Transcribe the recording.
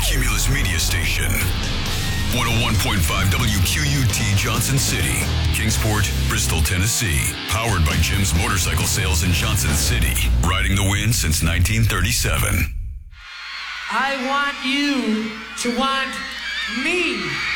Cumulus Media Station. 101.5 WQUT Johnson City, Kingsport, Bristol, Tennessee. Powered by Jim's Motorcycle Sales in Johnson City. Riding the wind since 1937. I want you to want me.